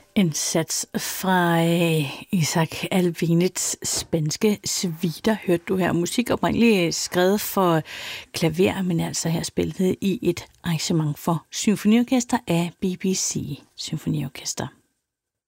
En sats fra Isaac Albéniz's spanske suiter, hørte du her. Musik oprindeligt skrevet for klaver, men altså her spillet i et arrangement for symfoniorkester af BBC Symfoniorkester.